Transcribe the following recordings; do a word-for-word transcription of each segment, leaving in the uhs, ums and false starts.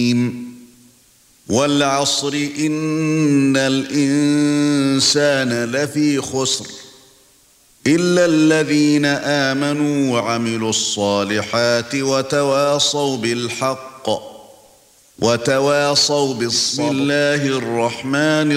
وَالْعَصْرِ إِنَّ الْإِنسَانَ لَفِي خُسْرٍ إِلَّا الَّذِينَ آمَنُوا وَعَمِلُوا الصَّالِحَاتِ وَتَوَاصَوْا بِالْحَقِّ وَتَوَاصَوْا بِالصَّبْرِ. بسم الله الرحمن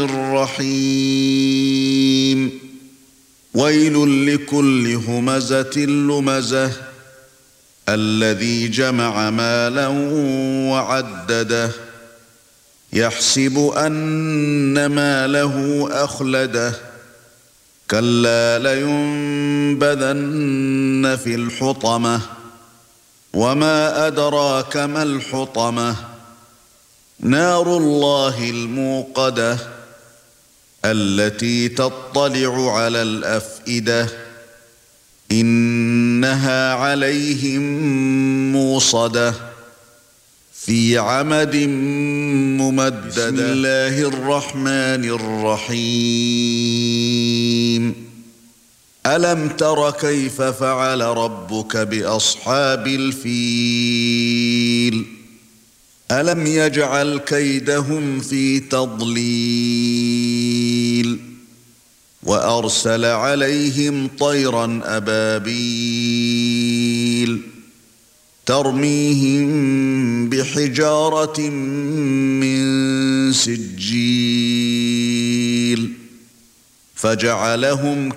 الرحيم. وَيْلٌ لِكُلِّ هُمَزَةٍ لُمَزَةٍ الَّذِي جَمَعَ مَالًا وَعَدَّدَهُ يَحْسَبُ أَنَّ مَالَهُ أَخْلَدَهُ كَلَّا لَيُنبَذَنَّ فِي الْحُطَمَةِ وَمَا أَدْرَاكَ مَا الْحُطَمَةُ نَارُ اللَّهِ الْمُوقَدَةُ الَّتِي تَطَّلِعُ عَلَى الْأَفْئِدَةِ إِنَّهَا عَلَيْهِمْ مُؤْصَدَةٌ في عمد ممدد. بسم الله الرحمن الرحيم. ألم تر كيف فعل ربك بأصحاب الفيل ألم يجعل كيدهم في تضليل وأرسل عليهم طيرا أبابيل ترميهم بحجارة من سجيل فجعلهم